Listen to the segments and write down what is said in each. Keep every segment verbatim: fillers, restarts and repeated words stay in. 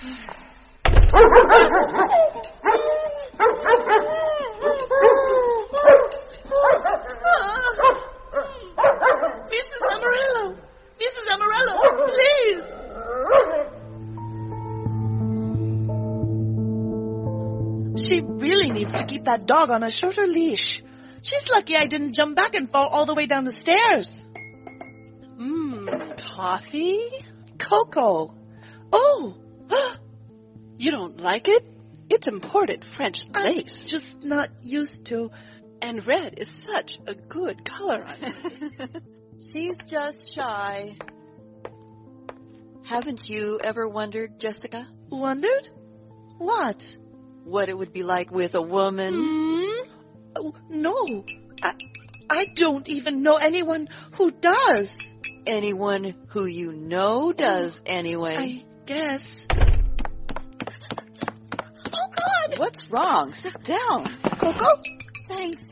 Missus Amarillo! Missus Amarillo, please! She really needs to keep that dog on a shorter leash. She's lucky I didn't jump back and fall all the way down the stairs. Mmm, coffee? Cocoa. Oh! You don't like it? It's imported French lace. I'm just not used to. And red is such a good color on it. She's just shy. Haven't you ever wondered, Jessica? Wondered? What? What it would be like with a woman? Hmm? Oh, no. I, I don't even know anyone who does. Anyone who you know does, anyway. I guess. Oh, God! What's wrong? Sit down. Coco? Thanks.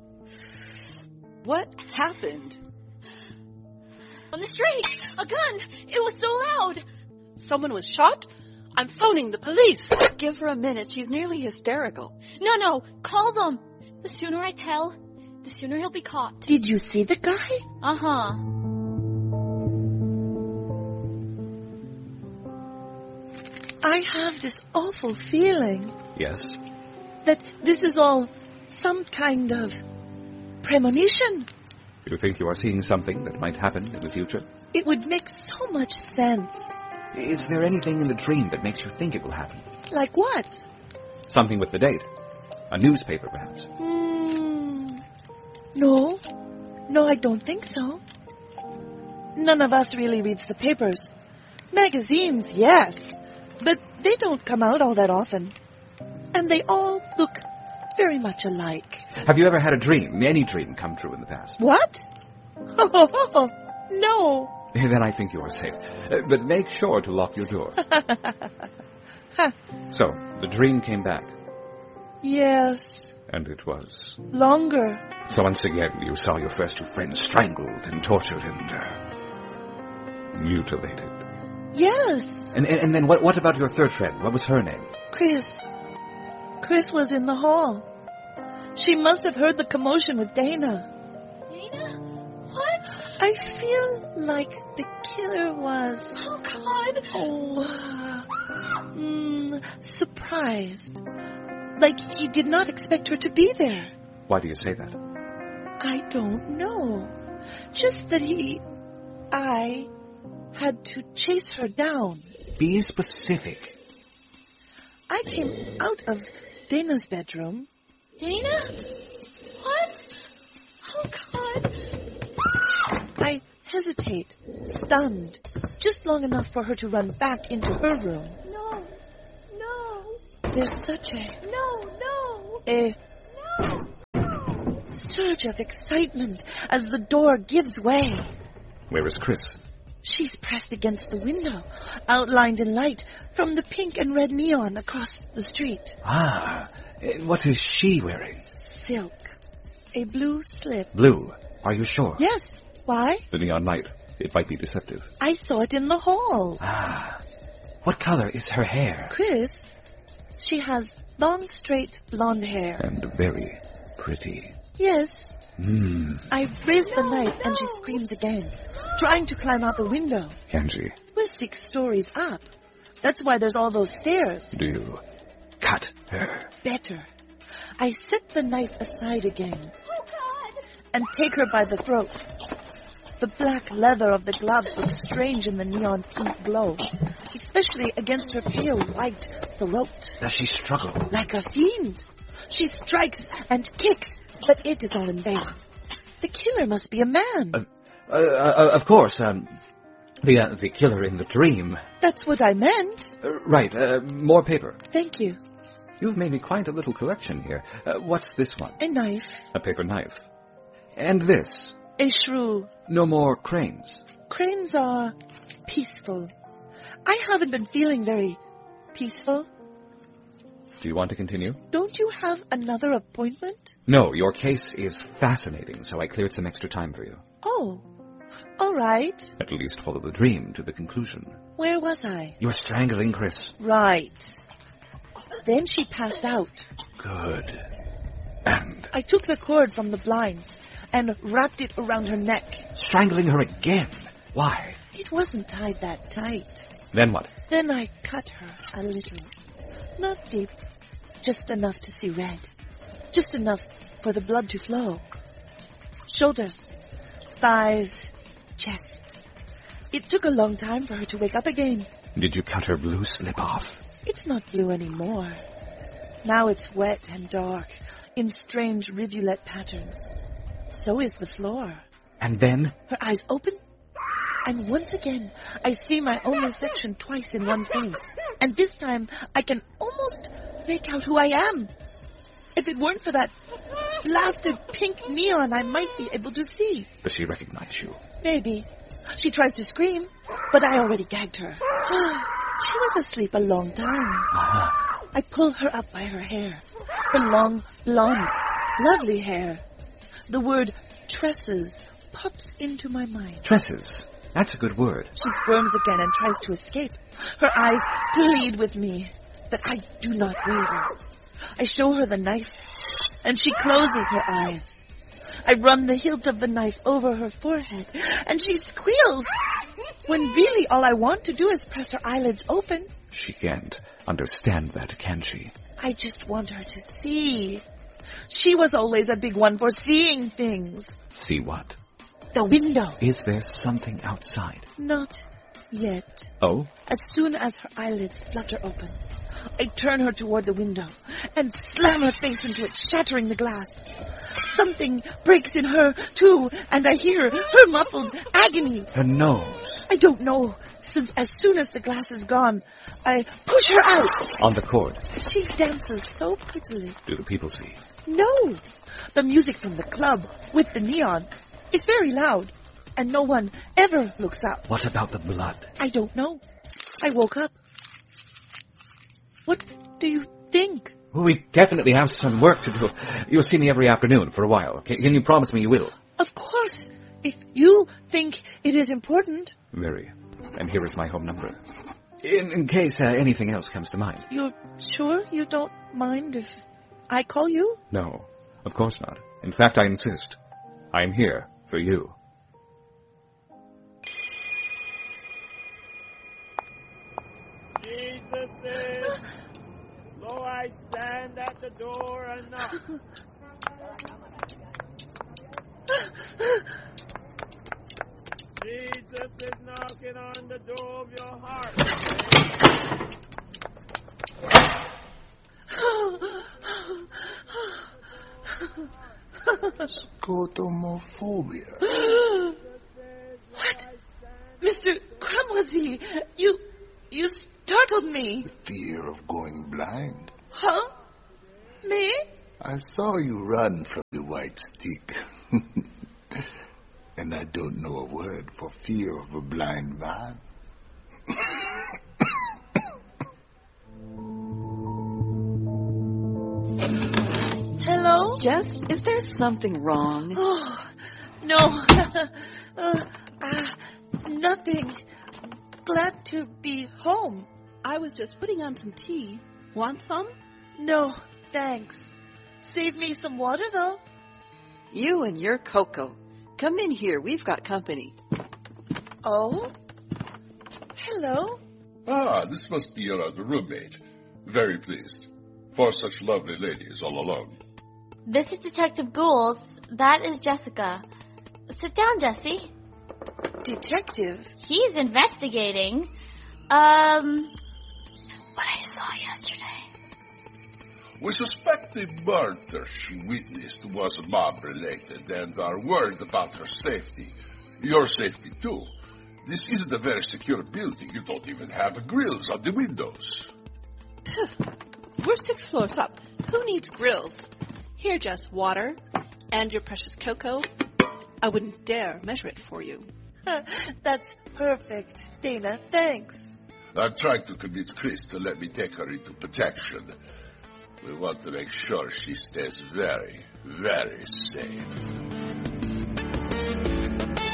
What happened? On the street! A gun! It was so loud! Someone was shot? I'm phoning the police. Give her a minute. She's nearly hysterical. No, no. Call them. The sooner I tell, the sooner he'll be caught. Did you see the guy? Uh-huh. I have this awful feeling Yes? that this is all some kind of premonition. You think you are seeing something that might happen in the future? It would make so much sense. Is there anything in the dream that makes you think it will happen? Like what? Something with the date. A newspaper, perhaps. Hmm. No. No, I don't think so. None of us really reads the papers. Magazines, yes. But they don't come out all that often. And they all look very much alike. Have you ever had a dream, any dream, come true in the past? What? Oh, no. Then I think you are safe. Uh, but make sure to lock your door. Huh. So, the dream came back. Yes. And it was... Longer. So once again, you saw your first two friends strangled and tortured and... Uh, mutilated. Yes. And, and, and then what, what about your third friend? What was her name? Chris. Chris was in the hall. She must have heard the commotion with Dana. Dana? What? I feel like the killer was... Oh, God. Oh, uh, mm, surprised. Like he did not expect her to be there. Why do you say that? I don't know. Just that he... I had to chase her down. Be specific. I came out of Dana's bedroom. Dana? What? Oh, God. I hesitate, stunned, just long enough for her to run back into her room. No. No. There's such a... No, no. a No. surge of excitement as the door gives way. Where is Chris? She's pressed against the window, outlined in light from the pink and red neon across the street. Ah, what is she wearing? Silk. A blue slip. Blue. Are you sure? Yes. Why? The neon light. It might be deceptive. I saw it in the hall. Ah. What color is her hair? Chris, she has long, straight, blonde hair. And very pretty. Yes. Hmm. I raise the No, knife no. and she screams again, trying to climb out the window. Can she? We're six stories up. That's why there's all those stairs. Do you cut her? Better. I set the knife aside again Oh, God. and take her by the throat. The black leather of the gloves looks strange in the neon pink glow, especially against her pale white throat. Does she struggle? Like a fiend. She strikes and kicks, but it is all in vain. The killer must be a man. Uh, uh, uh, of course, um, the uh, the killer in the dream. That's what I meant. Uh, right, uh, more paper. Thank you. You've made me quite a little collection here. Uh, what's this one? A knife. A paper knife. And this? A shrew. No more cranes. Cranes are peaceful. I haven't been feeling very peaceful. Do you want to continue? Don't you have another appointment? No, your case is fascinating, so I cleared some extra time for you. Oh, All right. At least follow the dream to the conclusion. Where was I? You were strangling Chris. Right. Then she passed out. Good. And? I took the cord from the blinds and wrapped it around her neck. Strangling her again? Why? It wasn't tied that tight. Then what? Then I cut her a little. Not deep. Just enough to see red. Just enough for the blood to flow. Shoulders, thighs, chest. It took a long time for her to wake up again. Did you cut her blue slip off? It's not blue anymore. Now it's wet and dark, in strange rivulet patterns. So is the floor. And then? Her eyes open, and once again, I see my own reflection twice in one face. And this time, I can almost make out who I am. If it weren't for that blasted pink neon, I might be able to see. Does she recognize you? Maybe. She tries to scream, but I already gagged her. She was asleep a long time. Uh-huh. I pull her up by her hair. Her long, blonde, lovely hair. The word tresses pops into my mind. Tresses. That's a good word. She squirms again and tries to escape. Her eyes plead with me that I do not waver. I show her the knife, and she closes her eyes. I run the hilt of the knife over her forehead, and she squeals, when really all I want to do is press her eyelids open. She can't understand that, can she? I just want her to see. She was always a big one for seeing things. See what? The window. Is there something outside? Not yet. Oh? As soon as her eyelids flutter open, I turn her toward the window and slam her face into it, shattering the glass. Something breaks in her, too, and I hear her muffled agony. Her nose. I don't know, since as soon as the glass is gone, I push her out. On the cord. She dances so prettily. Do the people see? No. The music from the club, with the neon, is very loud, and no one ever looks up. What about the blood? I don't know. I woke up. What do you think? We definitely have some work to do. You'll see me every afternoon for a while. Can, can you promise me you will? Of course. If you think it is important. Very. And here is my home number. In, in case uh, anything else comes to mind. You're sure you don't mind if I call you? No, of course not. In fact, I insist. I am here for you. Jesus is, lo, I stand at the door and knock. Jesus is knocking on the door of your heart. Scotomophobia. What? Mister Cramoisy, you, you startled me. Fear of going blind. Huh? Me? I saw you run from the white stick. And I don't know a word for fear of a blind man. Hello? Jess, is there something wrong? Oh, no. uh, uh, nothing. Glad to be home. I was just putting on some tea. Want some? No, thanks. Save me some water, though. You and your cocoa. Come in here. We've got company. Oh? Hello? Ah, this must be your other roommate. Very pleased. Four such lovely ladies all alone. This is Detective Ghouls. That is Jessica. Sit down, Jesse. Detective? He's investigating. Um, what I saw yesterday. We suspect the murder she witnessed was mob-related and are worried about her safety. Your safety, too. This isn't a very secure building. You don't even have grills on the windows. We're six floors up. Who needs grills? Here, Jess, water and your precious cocoa. I wouldn't dare measure it for you. That's perfect. Dana, thanks. I'm trying to convince Chris to let me take her into protection. We want to make sure she stays very, very safe.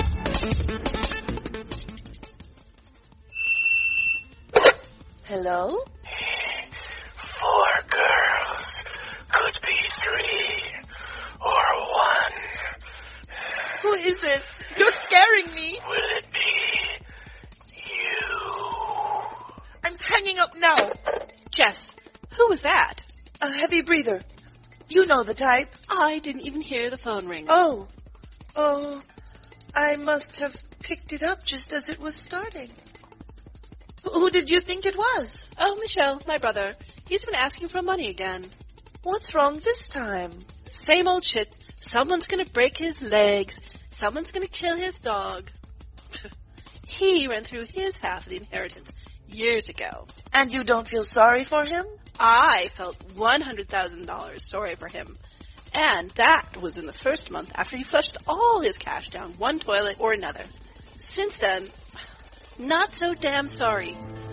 Hello? Four girls. Could be three. Or one. Who is this? You're scaring me. Will it be you? I'm hanging up now. Jess, who was that? A heavy breather. You know the type. I didn't even hear the phone ring. Oh. Oh. I must have picked it up just as it was starting. Who did you think it was? Oh, Michel, my brother. He's been asking for money again. What's wrong this time? Same old shit. Someone's gonna break his legs. Someone's gonna kill his dog. He ran through his half of the inheritance years ago. And you don't feel sorry for him? I felt one hundred thousand dollars sorry for him. And that was in the first month after he flushed all his cash down one toilet or another. Since then, not so damn sorry.